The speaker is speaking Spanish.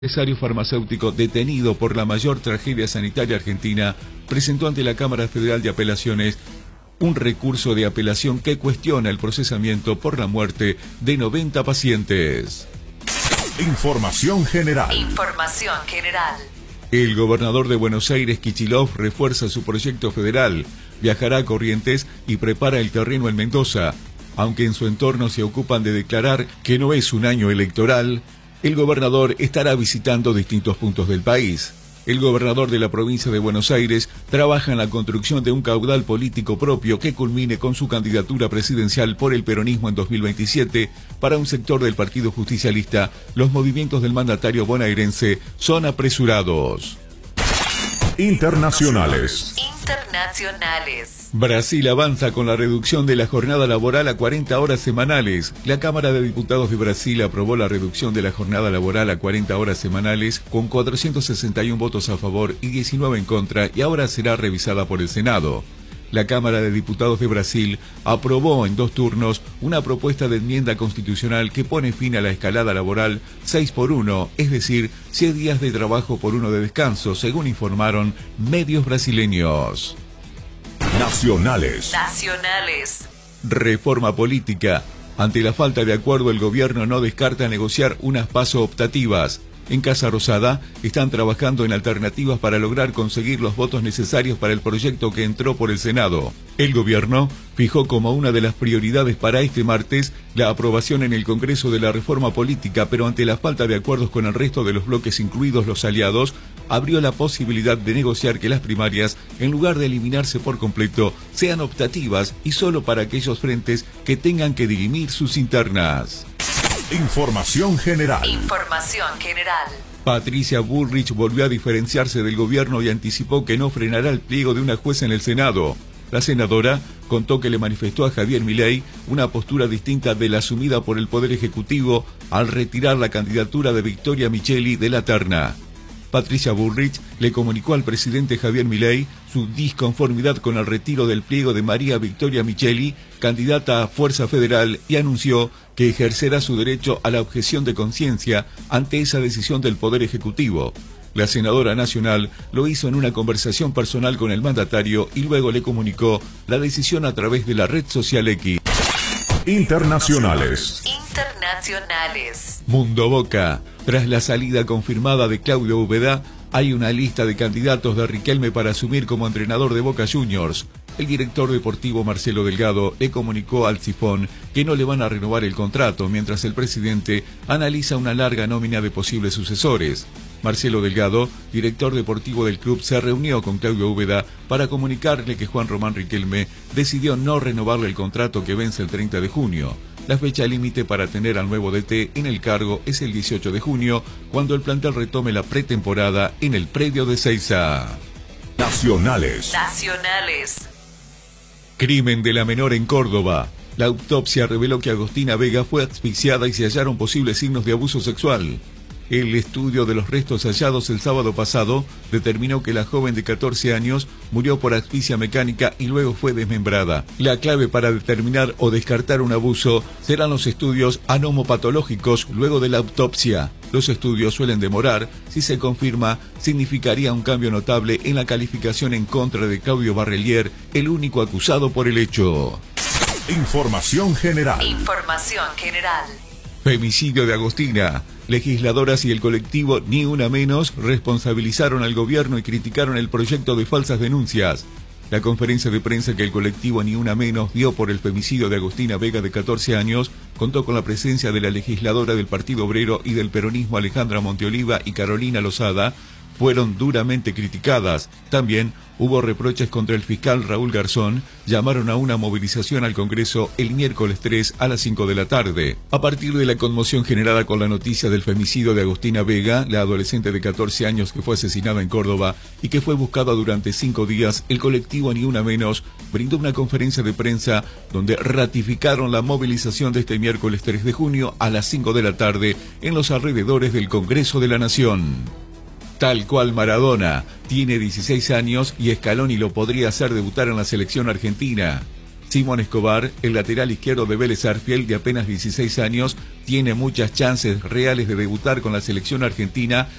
Empresario farmacéutico detenido por la mayor tragedia sanitaria argentina presentó ante la Cámara Federal de Apelaciones un recurso de apelación que cuestiona el procesamiento por la muerte de 90 pacientes. Información general. Información general. El gobernador de Buenos Aires, Kicillof, refuerza su proyecto federal, viajará a Corrientes y prepara el terreno en Mendoza. Aunque en su entorno se ocupan de declarar que no es un año electoral, el gobernador estará visitando distintos puntos del país. El gobernador de la provincia de Buenos Aires trabaja en la construcción de un caudal político propio que culmine con su candidatura presidencial por el peronismo en 2027. Para un sector del Partido Justicialista, los movimientos del mandatario bonaerense son apresurados. Internacionales. Brasil avanza con la reducción de la jornada laboral a 40 horas semanales. La Cámara de Diputados de Brasil aprobó la reducción de la jornada laboral a 40 horas semanales con 461 votos a favor y 19 en contra, y ahora será revisada por el Senado. La Cámara de Diputados de Brasil aprobó en 2 turnos una propuesta de enmienda constitucional que pone fin a la escalada laboral 6x1, es decir, 7 días de trabajo por 1 de descanso, según informaron medios brasileños. Nacionales. Reforma política. Ante la falta de acuerdo, el gobierno no descarta negociar unas PASO optativas. En Casa Rosada están trabajando en alternativas para lograr conseguir los votos necesarios para el proyecto que entró por el Senado. El gobierno fijó como una de las prioridades para este martes la aprobación en el Congreso de la reforma política, pero ante la falta de acuerdos con el resto de los bloques, incluidos los aliados, abrió la posibilidad de negociar que las primarias, en lugar de eliminarse por completo, sean optativas y solo para aquellos frentes que tengan que dirimir sus internas. Información general. Patricia Bullrich volvió a diferenciarse del gobierno y anticipó que no frenará el pliego de una jueza en el Senado. La senadora contó que le manifestó a Javier Milei una postura distinta de la asumida por el Poder Ejecutivo al retirar la candidatura de Victoria Micheli de la terna. Patricia Bullrich le comunicó al presidente Javier Milei su disconformidad con el retiro del pliego de María Victoria Micheli, candidata a Fuerza Federal, y anunció que ejercerá su derecho a la objeción de conciencia ante esa decisión del Poder Ejecutivo. La senadora nacional lo hizo en una conversación personal con el mandatario y luego le comunicó la decisión a través de la red social X. Internacionales. Mundo Boca. Tras la salida confirmada de Claudio Úbeda, hay una lista de candidatos de Riquelme para asumir como entrenador de Boca Juniors. El director deportivo Marcelo Delgado le comunicó al Sifón que no le van a renovar el contrato, mientras el presidente analiza una larga nómina de posibles sucesores. Marcelo Delgado, director deportivo del club, se reunió con Claudio Úbeda para comunicarle que Juan Román Riquelme decidió no renovarle el contrato que vence el 30 de junio. La fecha límite para tener al nuevo DT en el cargo es el 18 de junio, cuando el plantel retome la pretemporada en el predio de Seiza. Nacionales. Crimen de la menor en Córdoba. La autopsia reveló que Agostina Vega fue asfixiada y se hallaron posibles signos de abuso sexual. El estudio de los restos hallados el sábado pasado determinó que la joven de 14 años murió por asfixia mecánica y luego fue desmembrada. La clave para determinar o descartar un abuso serán los estudios anomopatológicos luego de la autopsia. Los estudios suelen demorar. Si se confirma, significaría un cambio notable en la calificación en contra de Claudio Barrelier, el único acusado por el hecho. Información general. Femicidio de Agostina. Legisladoras y el colectivo Ni Una Menos responsabilizaron al gobierno y criticaron el proyecto de falsas denuncias. La conferencia de prensa que el colectivo Ni Una Menos dio por el femicidio de Agostina Vega, de 14 años, contó con la presencia de la legisladora del Partido Obrero y del peronismo Alejandra Monteoliva y Carolina Lozada. Fueron duramente criticadas. También hubo reproches contra el fiscal Raúl Garzón. Llamaron a una movilización al Congreso el miércoles 3 a las 5 de la tarde. A partir de la conmoción generada con la noticia del femicidio de Agostina Vega, la adolescente de 14 años que fue asesinada en Córdoba y que fue buscada durante 5 días, el colectivo Ni Una Menos brindó una conferencia de prensa donde ratificaron la movilización de este miércoles 3 de junio a las 5 de la tarde en los alrededores del Congreso de la Nación. Tal cual Maradona, tiene 16 años y Scaloni lo podría hacer debutar en la selección argentina. Simón Escobar, el lateral izquierdo de Vélez Sarsfield, de apenas 16 años, tiene muchas chances reales de debutar con la selección argentina